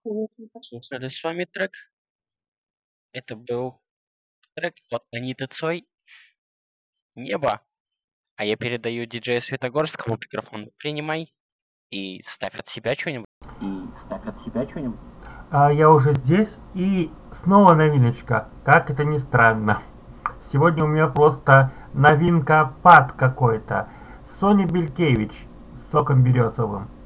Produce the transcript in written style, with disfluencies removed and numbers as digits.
Послушали с вами трек. Это был трек от Аниты Цой «Небо». А я передаю диджею Светогорскому микрофон. Принимай и ставь от себя что-нибудь. Я уже здесь, и снова новиночка, как это ни странно. Сегодня у меня просто новинка пад какой-то. Соня Белькевич с соком березовым.